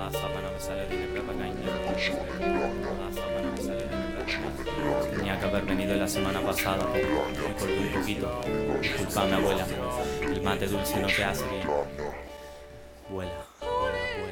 sama no me sale di berapa sama no me sale di tenía que haber venido la semana pasada, pero me colgué un poquito. Disculpame, abuela, el mate dulce no te hace bien. Vuela.